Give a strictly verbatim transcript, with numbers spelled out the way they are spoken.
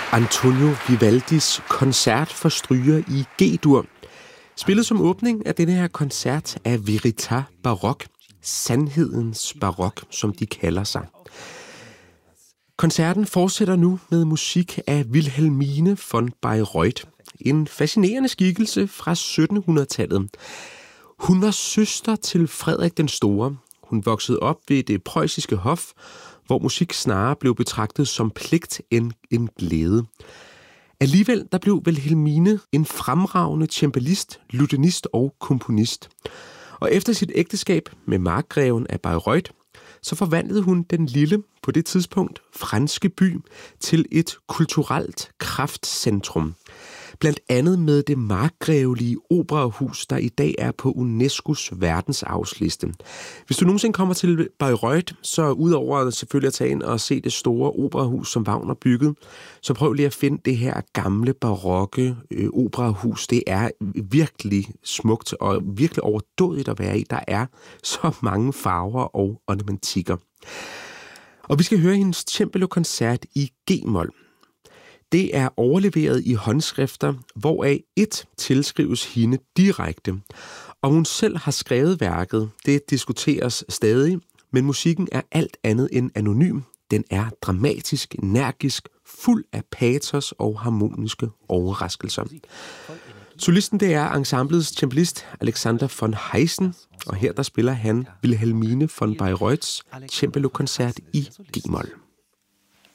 Antonio Vivaldis koncert for stryger i G-dur. Spillet som åbning af denne her koncert af Verita Barok, sandhedens barok, som de kalder sig. Koncerten fortsætter nu med musik af Wilhelmine von Bayreuth, en fascinerende skikkelse fra syttenhundredetallet. Hun var søster til Frederik den Store. Hun voksede op ved det preussiske hof, hvor musik snarere blev betragtet som pligt end en glæde. Alligevel der blev Wilhelmine en fremragende cembalist, lutenist og komponist. Og efter sit ægteskab med markgreven af Bayreuth, så forvandlede hun den lille, på det tidspunkt franske by, til et kulturelt kraftcentrum. Blandt andet med det markgrevelige operahus, der i dag er på UNESCO's verdensarvsliste. Hvis du nogensinde kommer til Bayreuth, så udover selvfølgelig at tage ind og se det store operahus, som Wagner byggede, så prøv lige at finde det her gamle barokke øh, operahus. Det er virkelig smukt og virkelig overdådigt at være i. Der er så mange farver og ornamentikker. Og vi skal høre hendes cembalo-koncert i G-mol. Det er overleveret i håndskrifter, hvoraf et tilskrives hende direkte. Og hun selv har skrevet værket, det diskuteres stadig, men musikken er alt andet end anonym. Den er dramatisk, energisk, fuld af patos og harmoniske overraskelser. Solisten det er ensemblets cembalist Alexander von Heysen, og her der spiller han Wilhelmine von Bayreuths cembalo-koncert i G-mol.